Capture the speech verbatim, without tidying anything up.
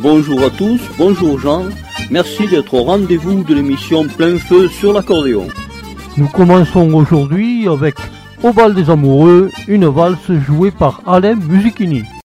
bonjour à tous, bonjour Jean, merci d'être au rendez-vous de l'émission Plein Feu sur l'accordéon. Nous commençons aujourd'hui avec Au bal des amoureux, une valse jouée par Alain Musichini.